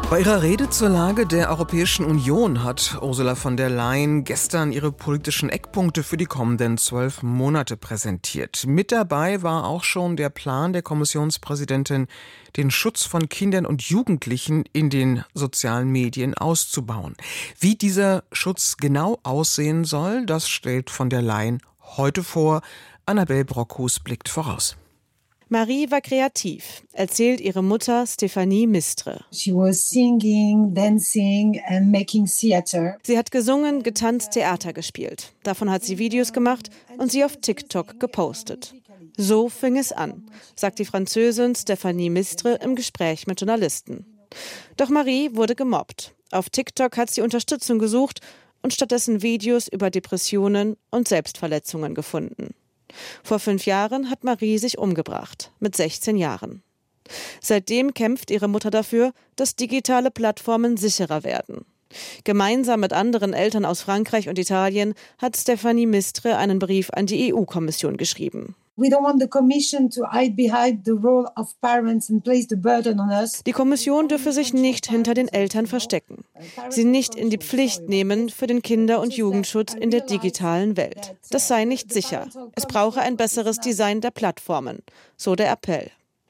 Bei ihrer Rede zur Lage der Europäischen Union hat Ursula von der Leyen gestern ihre politischen Eckpunkte für die kommenden 12 Monate präsentiert. Mit dabei war auch schon der Plan der Kommissionspräsidentin, den Schutz von Kindern und Jugendlichen in den sozialen Medien auszubauen. Wie dieser Schutz genau aussehen soll, das stellt von der Leyen heute vor. Annabel Brockhus blickt voraus. Marie war kreativ, erzählt ihre Mutter Stefanie Mistre. She was singing, dancing and making theater. Sie hat gesungen, getanzt, Theater gespielt. Davon hat sie Videos gemacht und sie auf TikTok gepostet. So fing es an, sagt die Französin Stefanie Mistre im Gespräch mit Journalisten. Doch Marie wurde gemobbt. Auf TikTok hat sie Unterstützung gesucht und stattdessen Videos über Depressionen und Selbstverletzungen gefunden. Vor 5 Jahren hat Marie sich umgebracht, mit 16 Jahren. Seitdem kämpft ihre Mutter dafür, dass digitale Plattformen sicherer werden. Gemeinsam mit anderen Eltern aus Frankreich und Italien hat Stefanie Mistre einen Brief an die EU-Kommission geschrieben. We don't want the Commission to hide behind the role of parents and place the burden on us. Die Kommission dürfe sich nicht hinter den Eltern verstecken, sie nicht in die Pflicht nehmen für den Kinder- und Jugendschutz in der digitalen Welt. Das sei nicht sicher. Es brauche ein besseres Design der Plattformen, so der Appell.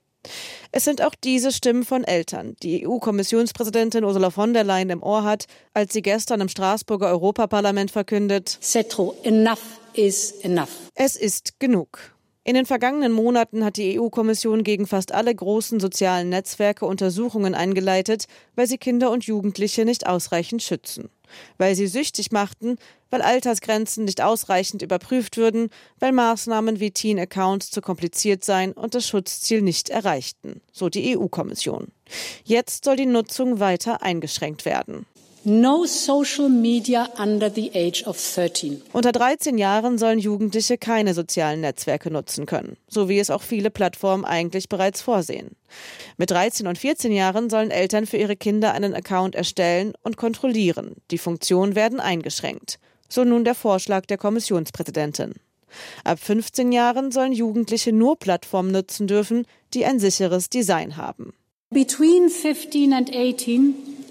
Es sind auch diese Stimmen von Eltern, die EU-Kommissionspräsidentin Ursula von der Leyen im Ohr hat, als sie gestern im Straßburger Europaparlament verkündet: C'est trop. Enough is enough. Es ist genug. In den vergangenen Monaten hat die EU-Kommission gegen fast alle großen sozialen Netzwerke Untersuchungen eingeleitet, weil sie Kinder und Jugendliche nicht ausreichend schützen. Weil sie süchtig machten, weil Altersgrenzen nicht ausreichend überprüft würden, weil Maßnahmen wie Teen-Accounts zu kompliziert seien und das Schutzziel nicht erreichten, so die EU-Kommission. Jetzt soll die Nutzung weiter eingeschränkt werden. No social media under the age of 13. Unter 13 Jahren sollen Jugendliche keine sozialen Netzwerke nutzen können, so wie es auch viele Plattformen eigentlich bereits vorsehen. Mit 13 und 14 Jahren sollen Eltern für ihre Kinder einen Account erstellen und kontrollieren. Die Funktionen werden eingeschränkt. So nun der Vorschlag der Kommissionspräsidentin. Ab 15 Jahren sollen Jugendliche nur Plattformen nutzen dürfen, die ein sicheres Design haben. Between 15 and 18,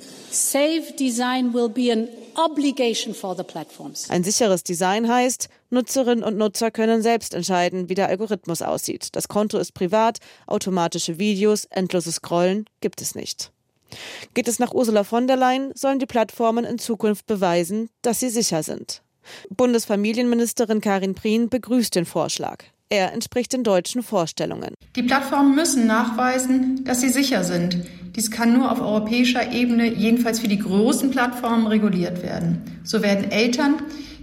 safe design will be an obligation for the platforms. Ein sicheres Design heißt, Nutzerinnen und Nutzer können selbst entscheiden, wie der Algorithmus aussieht. Das Konto ist privat, automatische Videos, endloses Scrollen gibt es nicht. Geht es nach Ursula von der Leyen, sollen die Plattformen in Zukunft beweisen, dass sie sicher sind. Bundesfamilienministerin Karin Prien begrüßt den Vorschlag. Er entspricht den deutschen Vorstellungen. Die Plattformen müssen nachweisen, dass sie sicher sind. Dies kann nur auf europäischer Ebene, jedenfalls für die großen Plattformen, reguliert werden. So werden Eltern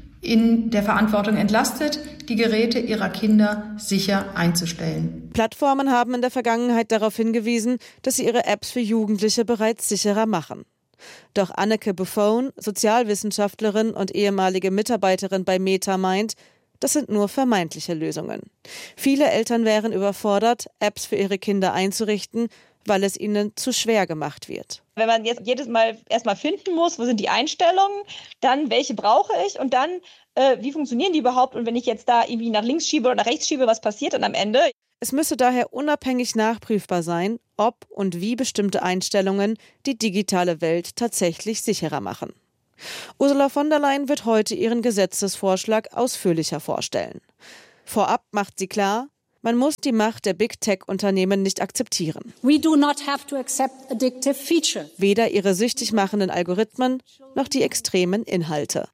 in der Verantwortung entlastet, die Geräte ihrer Kinder sicher einzustellen. Plattformen haben in der Vergangenheit darauf hingewiesen, dass sie ihre Apps für Jugendliche bereits sicherer machen. Doch Anneke Buffon, Sozialwissenschaftlerin und ehemalige Mitarbeiterin bei Meta, meint, das sind nur vermeintliche Lösungen. Viele Eltern wären überfordert, Apps für ihre Kinder einzurichten, weil es ihnen zu schwer gemacht wird. Wenn man jetzt jedes Mal erstmal finden muss, wo sind die Einstellungen, dann welche brauche ich und dann wie funktionieren die überhaupt und wenn ich jetzt da irgendwie nach links schiebe oder nach rechts schiebe, was passiert dann am Ende? Es müsse daher unabhängig nachprüfbar sein, ob und wie bestimmte Einstellungen die digitale Welt tatsächlich sicherer machen. Ursula von der Leyen wird heute ihren Gesetzesvorschlag ausführlicher vorstellen. Vorab macht sie klar, man muss die Macht der Big-Tech-Unternehmen nicht akzeptieren. We do not have to accept addictive features. Weder ihre süchtig machenden Algorithmen noch die extremen Inhalte.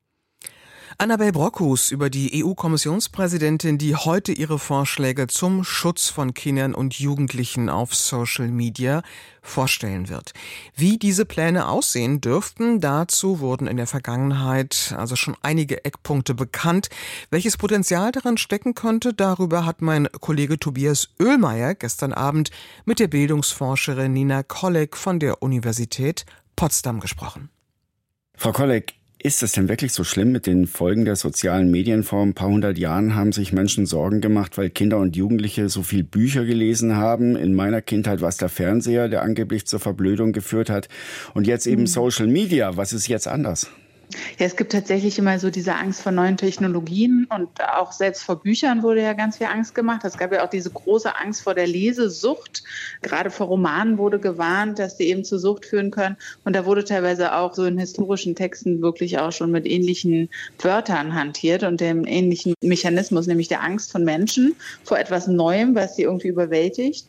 Annabel Brockhus über die EU-Kommissionspräsidentin, die heute ihre Vorschläge zum Schutz von Kindern und Jugendlichen auf Social Media vorstellen wird. Wie diese Pläne aussehen dürften, dazu wurden in der Vergangenheit also schon einige Eckpunkte bekannt. Welches Potenzial darin stecken könnte, darüber hat mein Kollege Tobias Oehlmeier gestern Abend mit der Bildungsforscherin Nina Kolleg von der Universität Potsdam gesprochen. Frau Kolleg, ist es denn wirklich so schlimm mit den Folgen der sozialen Medien? Vor ein paar 100 Jahren haben sich Menschen Sorgen gemacht, weil Kinder und Jugendliche so viel Bücher gelesen haben. In meiner Kindheit war es der Fernseher, der angeblich zur Verblödung geführt hat. Und jetzt eben Social Media. Was ist jetzt anders? Ja, es gibt tatsächlich immer so diese Angst vor neuen Technologien und auch selbst vor Büchern wurde ja ganz viel Angst gemacht. Es gab ja auch diese große Angst vor der Lesesucht. Gerade vor Romanen wurde gewarnt, dass die eben zur Sucht führen können. Und da wurde teilweise auch so in historischen Texten wirklich auch schon mit ähnlichen Wörtern hantiert und dem ähnlichen Mechanismus, nämlich der Angst von Menschen vor etwas Neuem, was sie irgendwie überwältigt.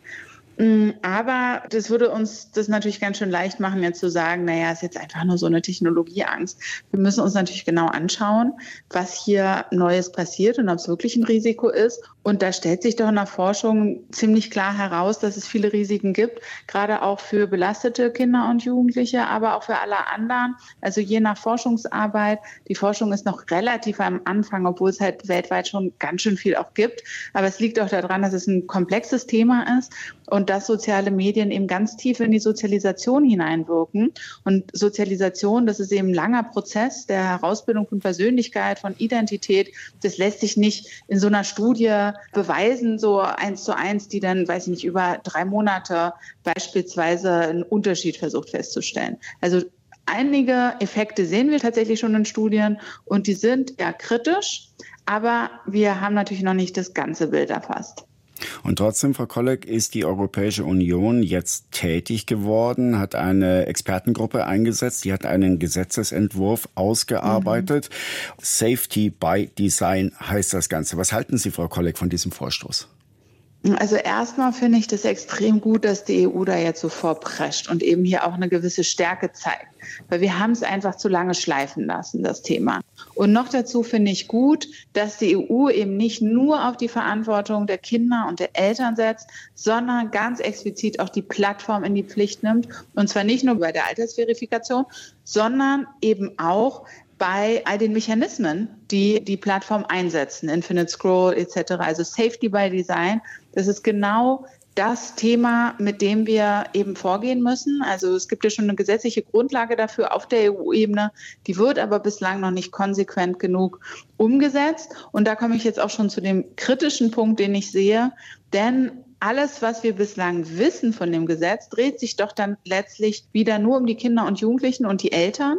Aber das würde uns das natürlich ganz schön leicht machen, jetzt zu sagen, naja, ist jetzt einfach nur so eine Technologieangst. Wir müssen uns natürlich genau anschauen, was hier Neues passiert und ob es wirklich ein Risiko ist. Und da stellt sich doch in der Forschung ziemlich klar heraus, dass es viele Risiken gibt, gerade auch für belastete Kinder und Jugendliche, aber auch für alle anderen. Also je nach Forschungsarbeit. Die Forschung ist noch relativ am Anfang, obwohl es halt weltweit schon ganz schön viel auch gibt. Aber es liegt auch daran, dass es ein komplexes Thema ist und dass soziale Medien eben ganz tief in die Sozialisation hineinwirken. Und Sozialisation, das ist eben ein langer Prozess der Herausbildung von Persönlichkeit, von Identität. Das lässt sich nicht in so einer Studie beweisen, so 1:1, die dann, weiß ich nicht, über 3 Monate beispielsweise einen Unterschied versucht festzustellen. Also einige Effekte sehen wir tatsächlich schon in Studien und die sind ja kritisch, aber wir haben natürlich noch nicht das ganze Bild erfasst. Und trotzdem, Frau Kolleg, ist die Europäische Union jetzt tätig geworden, hat eine Expertengruppe eingesetzt, die hat einen Gesetzesentwurf ausgearbeitet. Safety by Design heißt das Ganze. Was halten Sie, Frau Kolleg, von diesem Vorstoß? Also erstmal finde ich das extrem gut, dass die EU da jetzt so vorprescht und eben hier auch eine gewisse Stärke zeigt. Weil wir haben es einfach zu lange schleifen lassen, das Thema. Und noch dazu finde ich gut, dass die EU eben nicht nur auf die Verantwortung der Kinder und der Eltern setzt, sondern ganz explizit auch die Plattform in die Pflicht nimmt. Und zwar nicht nur bei der Altersverifikation, sondern eben auch bei all den Mechanismen, die die Plattform einsetzen, Infinite Scroll etc., also Safety by Design, das ist genau das Thema, mit dem wir eben vorgehen müssen. Also es gibt ja schon eine gesetzliche Grundlage dafür auf der EU-Ebene, die wird aber bislang noch nicht konsequent genug umgesetzt. Und da komme ich jetzt auch schon zu dem kritischen Punkt, den ich sehe, denn alles, was wir bislang wissen von dem Gesetz, dreht sich doch dann letztlich wieder nur um die Kinder und Jugendlichen und die Eltern,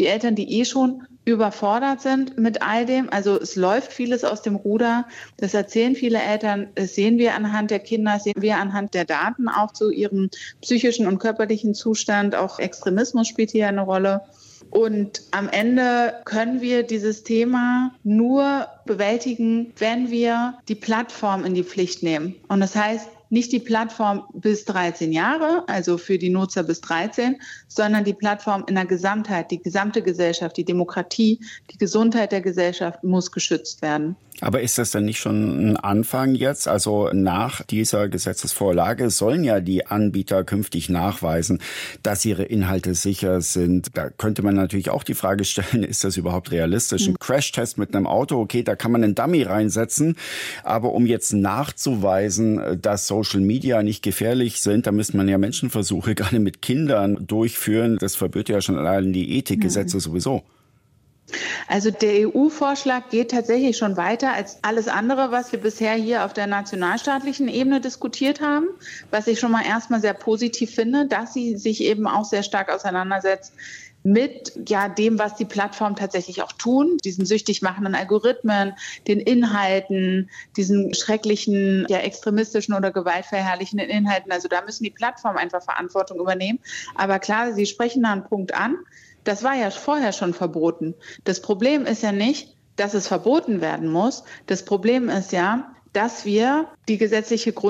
die schon überfordert sind mit all dem. Also es läuft vieles aus dem Ruder. Das erzählen viele Eltern. Das sehen wir anhand der Kinder, das sehen wir anhand der Daten auch zu ihrem psychischen und körperlichen Zustand. Auch Extremismus spielt hier eine Rolle. Und am Ende können wir dieses Thema nur bewältigen, wenn wir die Plattform in die Pflicht nehmen. Und das heißt, nicht die Plattform bis 13 Jahre, also für die Nutzer bis 13, sondern die Plattform in der Gesamtheit, die gesamte Gesellschaft, die Demokratie, die Gesundheit der Gesellschaft muss geschützt werden. Aber ist das denn nicht schon ein Anfang jetzt? Also nach dieser Gesetzesvorlage sollen ja die Anbieter künftig nachweisen, dass ihre Inhalte sicher sind. Da könnte man natürlich auch die Frage stellen, ist das überhaupt realistisch? Ein Crashtest mit einem Auto, okay, da kann man einen Dummy reinsetzen. Aber um jetzt nachzuweisen, dass Social Media nicht gefährlich sind, da müsste man ja Menschenversuche gerade mit Kindern durchführen. Das verbirgt ja schon allein die Ethikgesetze sowieso. Also der EU-Vorschlag geht tatsächlich schon weiter als alles andere, was wir bisher hier auf der nationalstaatlichen Ebene diskutiert haben, was ich schon mal erstmal sehr positiv finde, dass sie sich eben auch sehr stark auseinandersetzt mit dem, was die Plattformen tatsächlich auch tun, diesen süchtig machenden Algorithmen, den Inhalten, diesen schrecklichen, extremistischen oder gewaltverherrlichenden Inhalten. Also da müssen die Plattformen einfach Verantwortung übernehmen. Aber klar, Sie sprechen da einen Punkt an. Das war ja vorher schon verboten. Das Problem ist ja nicht, dass es verboten werden muss. Das Problem ist ja, dass wir die gesetzliche